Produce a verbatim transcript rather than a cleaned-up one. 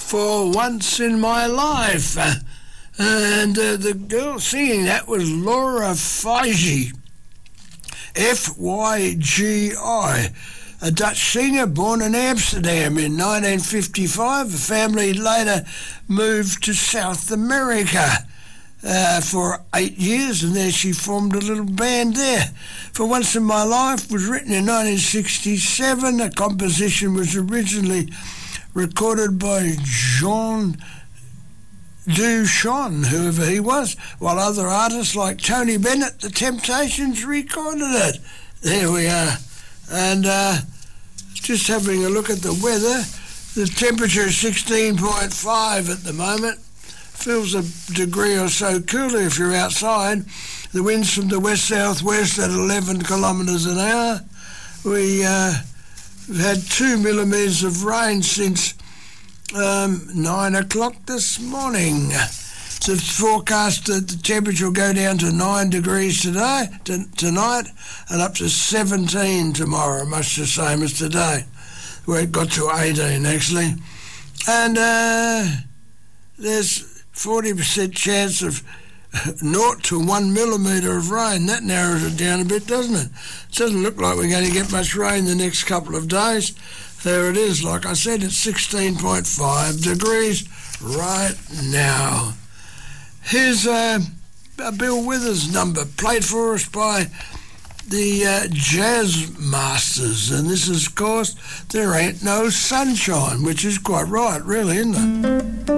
For Once in My Life. Uh, and uh, the girl singing that was Laura Fygi, F Y G I, a Dutch singer born in Amsterdam in nineteen fifty-five. The family later moved to South America uh, for eight years, and there she formed a little band there. For Once in My Life was written in nineteen sixty-seven. The composition was originally recorded by Jean Duchon, whoever he was, while other artists like Tony Bennett, The Temptations, recorded it. There we are. And uh, just having a look at the weather, the temperature is sixteen point five at the moment. Feels a degree or so cooler if you're outside. The wind's from the west-southwest at eleven kilometres an hour. We, uh, we've had two millimetres of rain since Um, nine o'clock this morning. It's forecast that the temperature will go down to nine degrees today, t- tonight, and up to seventeen tomorrow, much the same as today, where it got to eighteen actually. And uh, there's forty percent chance of naught to one millimetre of rain. That narrows it down a bit, doesn't it? It doesn't look like we're going to get much rain the next couple of days. There it is. Like I said, it's sixteen point five degrees right now. Here's uh, a Bill Withers number played for us by the uh, Jazz Masters, and this is, of course, There Ain't No Sunshine, which is quite right, really, isn't it?